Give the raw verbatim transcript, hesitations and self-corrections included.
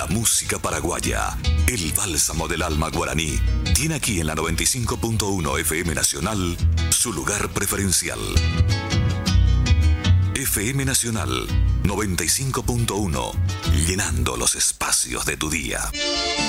La música paraguaya, el bálsamo del alma guaraní, tiene aquí en la noventa y cinco punto uno F M Nacional su lugar preferencial. F M Nacional noventa y cinco punto uno, llenando los espacios de tu día.